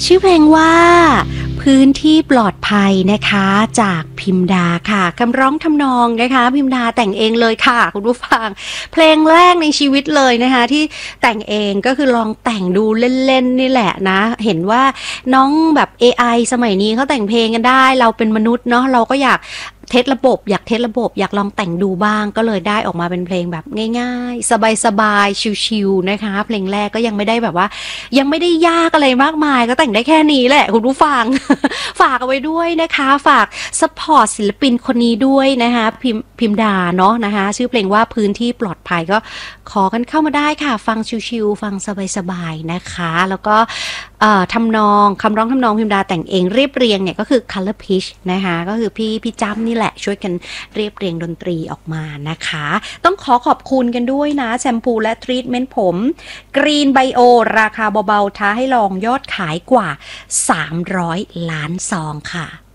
ชื่อเพลงว่าพื้นที่ปลอดภัยนะคะจากพิมดาค่ะคำร้องทำนองนะคะพิมดาแต่งเองเลยค่ะคุณผู้ฟังเพลงแรกในชีวิตเลยนะคะที่แต่งเองก็คือลองแต่งดูเล่นๆนี่แหละนะเห็นว่าน้องแบบ AI สมัยนี้เขาแต่งเพลงกันได้เราเป็นมนุษย์เนาะเราก็อยากเทสระบบอยากลองแต่งดูบ้างก็เลยได้ออกมาเป็นเพลงแบบง่ายๆสบายๆชิลๆนะคะเพลงแรกก็ยังไม่ได้แบบว่ายังไม่ได้ยากอะไรมากมายก็แต่งได้แค่นี้แหละคุณผู้ฟัง ฝากเอาไว้ด้วยนะคะฝากสปอร์ตศิลปินคนนี้ด้วยนะคะพิมดาเนาะนะคะชื่อเพลงว่าพื้นที่ปลอดภัยก็ขอกันเข้ามาได้ค่ะฟังชิลๆฟังสบายๆนะคะแล้วก็ทำนองคำร้องทำนองพิมดาแต่งเองเรียบเรียงเนี่ยก็คือ Color Pitch นะคะก็คือพี่จ้ำนี่แหละช่วยกันเรียบเรียงดนตรีออกมานะคะต้องขอบคุณกันด้วยนะแชมพูและทรีทเมนต์ผม Green Bio ราคาเบาๆท้าให้ลองยอดขายกว่า300 ล้านซองค่ะ